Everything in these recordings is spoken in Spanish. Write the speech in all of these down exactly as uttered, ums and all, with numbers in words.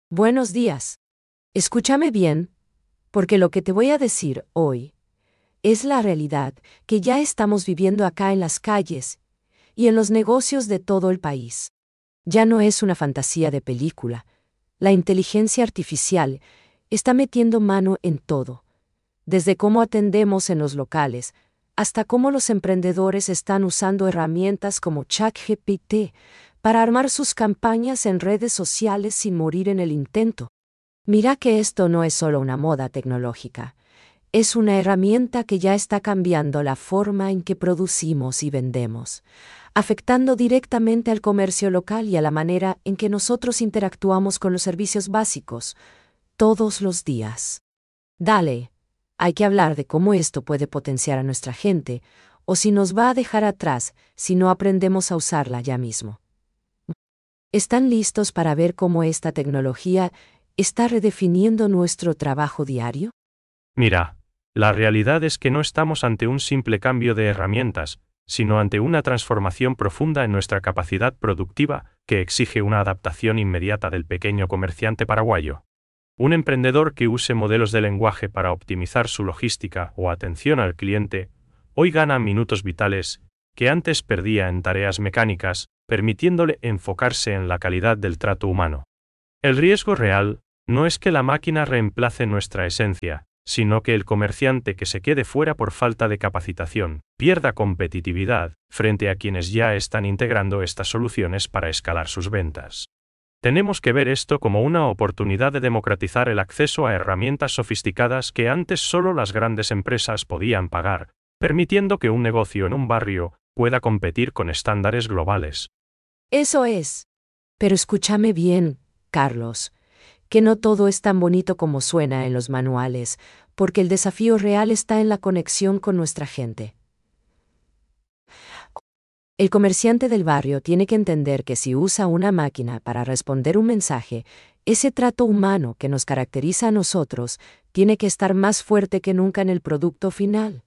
Buenos días. Escúchame bien, porque lo que te voy a decir hoy es la realidad que ya estamos viviendo acá en las calles y en los negocios de todo el país. Ya no es una fantasía de película. La inteligencia artificial está metiendo mano en todo, desde cómo atendemos en los locales hasta cómo los emprendedores están usando herramientas como ChatGPT para armar sus campañas en redes sociales sin morir en el intento. Mira que esto no es solo una moda tecnológica, es una herramienta que ya está cambiando la forma en que producimos y vendemos, afectando directamente al comercio local y a la manera en que nosotros interactuamos con los servicios básicos, todos los días. Dale, hay que hablar de cómo esto puede potenciar a nuestra gente, o si nos va a dejar atrás si no aprendemos a usarla ya mismo. ¿Están listos para ver cómo esta tecnología está redefiniendo nuestro trabajo diario? Mira, la realidad es que no estamos ante un simple cambio de herramientas, sino ante una transformación profunda en nuestra capacidad productiva que exige una adaptación inmediata del pequeño comerciante paraguayo. Un emprendedor que use modelos de lenguaje para optimizar su logística o atención al cliente, hoy gana minutos vitales que antes perdía en tareas mecánicas, permitiéndole enfocarse en la calidad del trato humano. El riesgo real no es que la máquina reemplace nuestra esencia, sino que el comerciante que se quede fuera por falta de capacitación pierda competitividad frente a quienes ya están integrando estas soluciones para escalar sus ventas. Tenemos que ver esto como una oportunidad de democratizar el acceso a herramientas sofisticadas que antes solo las grandes empresas podían pagar, permitiendo que un negocio en un barrio pueda competir con estándares globales. Eso es. Pero escúchame bien, Carlos, que no todo es tan bonito como suena en los manuales, porque el desafío real está en la conexión con nuestra gente. El comerciante del barrio tiene que entender que si usa una máquina para responder un mensaje, ese trato humano que nos caracteriza a nosotros tiene que estar más fuerte que nunca en el producto final.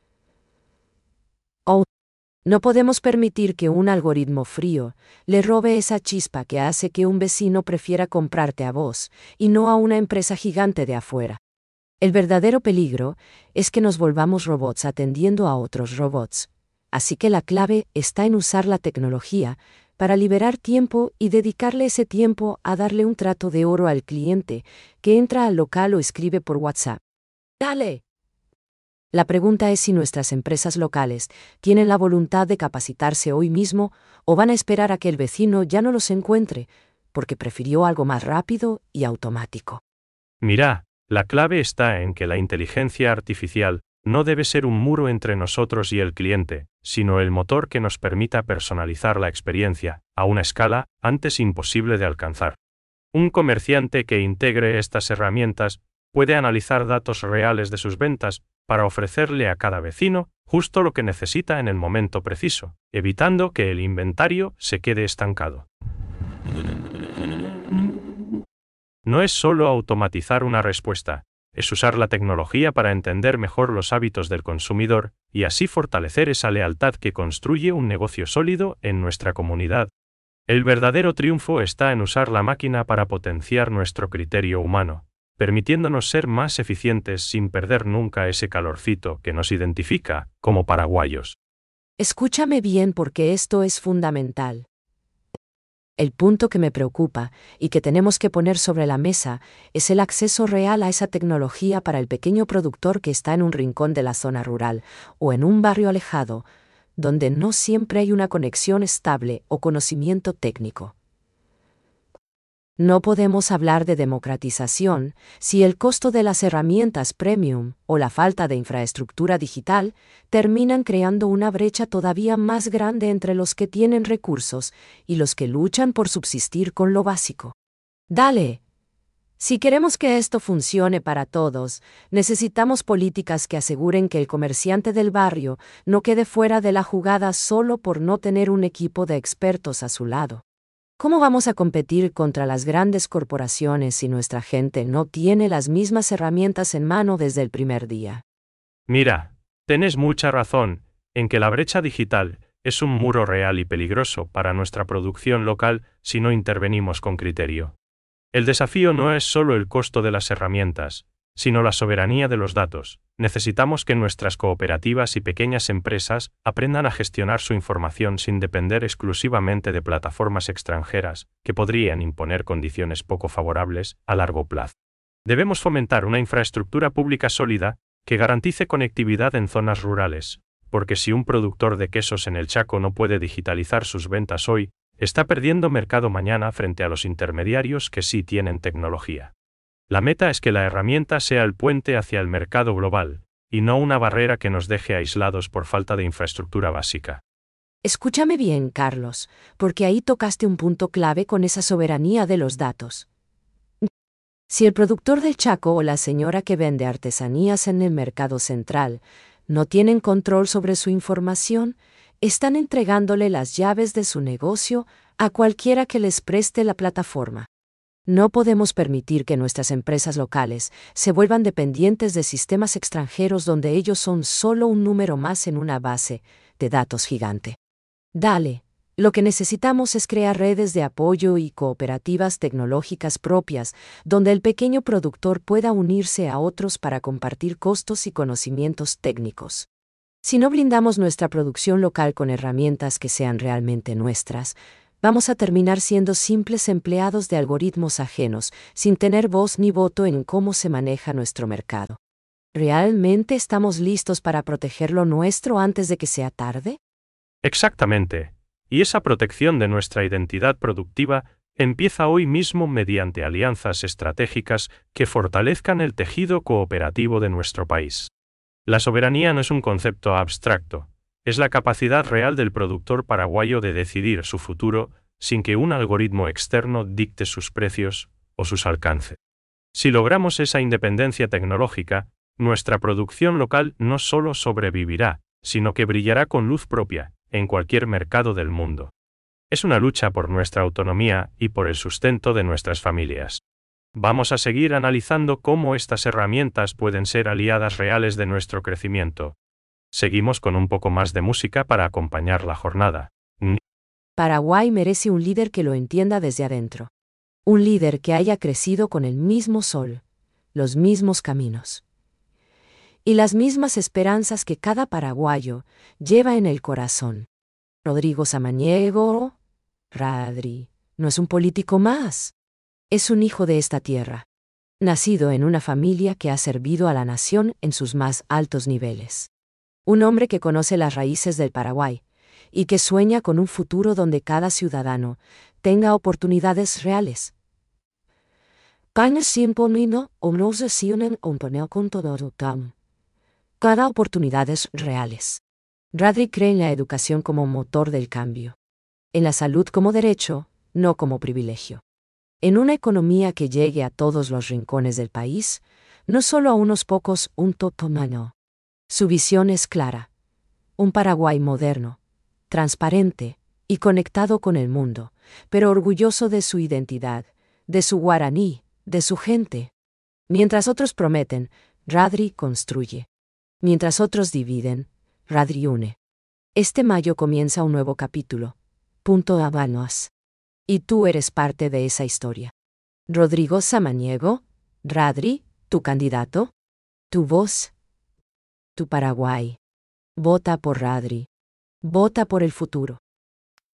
Oh, no podemos permitir que un algoritmo frío le robe esa chispa que hace que un vecino prefiera comprarte a vos y no a una empresa gigante de afuera. El verdadero peligro es que nos volvamos robots atendiendo a otros robots. Así que la clave está en usar la tecnología para liberar tiempo y dedicarle ese tiempo a darle un trato de oro al cliente que entra al local o escribe por WhatsApp. ¡Dale! La pregunta es si nuestras empresas locales tienen la voluntad de capacitarse hoy mismo o van a esperar a que el vecino ya no los encuentre, porque prefirió algo más rápido y automático. Mira, la clave está en que la inteligencia artificial no debe ser un muro entre nosotros y el cliente, sino el motor que nos permita personalizar la experiencia, a una escala antes imposible de alcanzar. Un comerciante que integre estas herramientas puede analizar datos reales de sus ventas para ofrecerle a cada vecino justo lo que necesita en el momento preciso, evitando que el inventario se quede estancado. No es solo automatizar una respuesta, es usar la tecnología para entender mejor los hábitos del consumidor y así fortalecer esa lealtad que construye un negocio sólido en nuestra comunidad. El verdadero triunfo está en usar la máquina para potenciar nuestro criterio humano, permitiéndonos ser más eficientes sin perder nunca ese calorcito que nos identifica como paraguayos. Escúchame bien porque esto es fundamental. El punto que me preocupa y que tenemos que poner sobre la mesa es el acceso real a esa tecnología para el pequeño productor que está en un rincón de la zona rural o en un barrio alejado, donde no siempre hay una conexión estable o conocimiento técnico. No podemos hablar de democratización si el costo de las herramientas premium o la falta de infraestructura digital terminan creando una brecha todavía más grande entre los que tienen recursos y los que luchan por subsistir con lo básico. Dale. Si queremos que esto funcione para todos, necesitamos políticas que aseguren que el comerciante del barrio no quede fuera de la jugada solo por no tener un equipo de expertos a su lado. ¿Cómo vamos a competir contra las grandes corporaciones si nuestra gente no tiene las mismas herramientas en mano desde el primer día? Mira, tenés mucha razón en que la brecha digital es un muro real y peligroso para nuestra producción local si no intervenimos con criterio. El desafío no es solo el costo de las herramientas, sino la soberanía de los datos. Necesitamos que nuestras cooperativas y pequeñas empresas aprendan a gestionar su información sin depender exclusivamente de plataformas extranjeras que podrían imponer condiciones poco favorables a largo plazo. Debemos fomentar una infraestructura pública sólida que garantice conectividad en zonas rurales, porque si un productor de quesos en el Chaco no puede digitalizar sus ventas hoy, está perdiendo mercado mañana frente a los intermediarios que sí tienen tecnología. La meta es que la herramienta sea el puente hacia el mercado global, y no una barrera que nos deje aislados por falta de infraestructura básica. Escúchame bien, Carlos, porque ahí tocaste un punto clave con esa soberanía de los datos. Si el productor del Chaco o la señora que vende artesanías en el mercado central no tienen control sobre su información, están entregándole las llaves de su negocio a cualquiera que les preste la plataforma. No podemos permitir que nuestras empresas locales se vuelvan dependientes de sistemas extranjeros donde ellos son solo un número más en una base de datos gigante. Dale, lo que necesitamos es crear redes de apoyo y cooperativas tecnológicas propias, donde el pequeño productor pueda unirse a otros para compartir costos y conocimientos técnicos. Si no blindamos nuestra producción local con herramientas que sean realmente nuestras, vamos a terminar siendo simples empleados de algoritmos ajenos, sin tener voz ni voto en cómo se maneja nuestro mercado. ¿Realmente estamos listos para proteger lo nuestro antes de que sea tarde? Exactamente. Y esa protección de nuestra identidad productiva empieza hoy mismo mediante alianzas estratégicas que fortalezcan el tejido cooperativo de nuestro país. La soberanía no es un concepto abstracto, es la capacidad real del productor paraguayo de decidir su futuro sin que un algoritmo externo dicte sus precios o sus alcances. Si logramos esa independencia tecnológica, nuestra producción local no solo sobrevivirá, sino que brillará con luz propia en cualquier mercado del mundo. Es una lucha por nuestra autonomía y por el sustento de nuestras familias. Vamos a seguir analizando cómo estas herramientas pueden ser aliadas reales de nuestro crecimiento. Seguimos con un poco más de música para acompañar la jornada. Paraguay merece un líder que lo entienda desde adentro. Un líder que haya crecido con el mismo sol, los mismos caminos y las mismas esperanzas que cada paraguayo lleva en el corazón. Rodrigo Samaniego, Radri, no es un político más. Es un hijo de esta tierra, nacido en una familia que ha servido a la nación en sus más altos niveles. Un hombre que conoce las raíces del Paraguay y que sueña con un futuro donde cada ciudadano tenga oportunidades reales. Cada oportunidades reales. Radri cree en la educación como motor del cambio. En la salud como derecho, no como privilegio. En una economía que llegue a todos los rincones del país, no solo a unos pocos, un totomano. Su visión es clara. Un Paraguay moderno, transparente y conectado con el mundo, pero orgulloso de su identidad, de su guaraní, de su gente. Mientras otros prometen, Radri construye. Mientras otros dividen, Radri une. Este mayo comienza un nuevo capítulo. Punto Habanos. Y tú eres parte de esa historia. Rodrigo Samaniego, Radri, tu candidato, tu voz, tu Paraguay. Vota por Radri. Vota por el futuro.